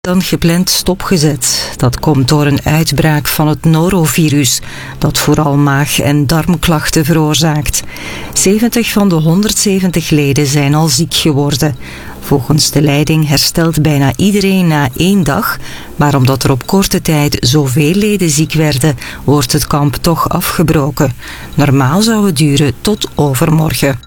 dan gepland stopgezet. Dat komt door een uitbraak van het norovirus, dat vooral maag- en darmklachten veroorzaakt. 70 van de 170 leden zijn al ziek geworden. Volgens de leiding herstelt bijna iedereen na 1 dag, maar omdat er op korte tijd zoveel leden ziek werden, wordt het kamp toch afgebroken. Normaal zou het duren tot overmorgen.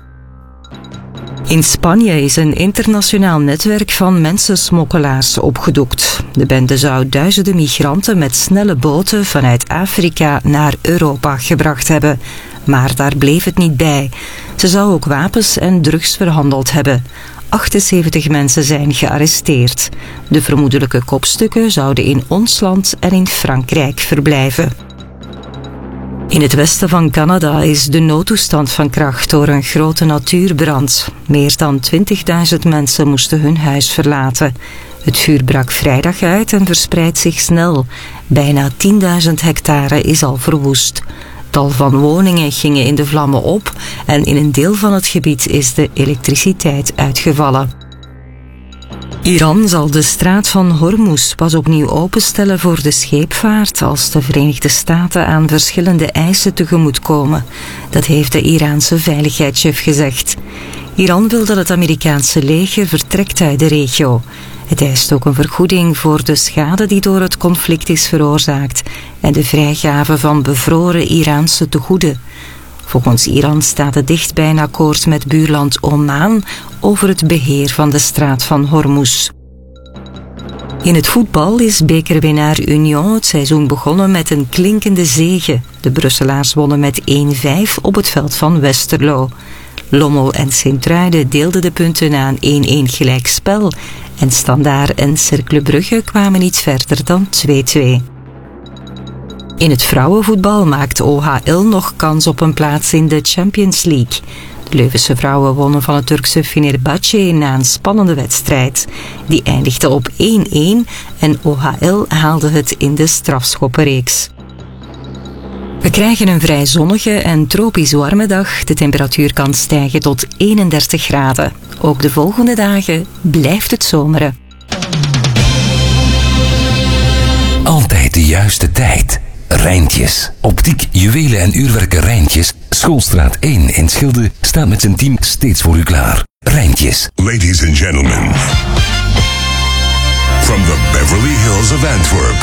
In Spanje is een internationaal netwerk van mensensmokkelaars opgedoekt. De bende zou duizenden migranten met snelle boten vanuit Afrika naar Europa gebracht hebben. Maar daar bleef het niet bij. Ze zou ook wapens en drugs verhandeld hebben. 78 mensen zijn gearresteerd. De vermoedelijke kopstukken zouden in ons land en in Frankrijk verblijven. In het westen van Canada is de noodtoestand van kracht door een grote natuurbrand. Meer dan 20.000 mensen moesten hun huis verlaten. Het vuur brak vrijdag uit en verspreidt zich snel. Bijna 10.000 hectare is al verwoest. Tal van woningen gingen in de vlammen op en in een deel van het gebied is de elektriciteit uitgevallen. Iran zal de straat van Hormuz pas opnieuw openstellen voor de scheepvaart als de Verenigde Staten aan verschillende eisen tegemoetkomen. Dat heeft de Iraanse veiligheidschef gezegd. Iran wil dat het Amerikaanse leger vertrekt uit de regio. Het eist ook een vergoeding voor de schade die door het conflict is veroorzaakt en de vrijgave van bevroren Iraanse tegoeden. Volgens Iran staat het dicht bij een akkoord met buurland Oman over het beheer van de straat van Hormuz. In het voetbal is bekerwinnaar Union het seizoen begonnen met een klinkende zege. De Brusselaars wonnen met 1-5 op het veld van Westerlo. Lommel en Sint-Truiden deelden de punten na een 1-1 gelijkspel en Standaard en Cercle Brugge kwamen niet verder dan 2-2. In het vrouwenvoetbal maakt OHL nog kans op een plaats in de Champions League. De Leuvense vrouwen wonnen van het Turkse Fenerbahçe na een spannende wedstrijd. Die eindigde op 1-1 en OHL haalde het in de strafschoppenreeks. We krijgen een vrij zonnige en tropisch warme dag. De temperatuur kan stijgen tot 31 graden. Ook de volgende dagen blijft het zomeren. Altijd de juiste tijd. Rijntjes. Optiek, juwelen en uurwerken Rijntjes. Schoolstraat 1 in Schilde staat met zijn team steeds voor u klaar. Rijntjes. Ladies and gentlemen, from the Beverly Hills of Antwerp,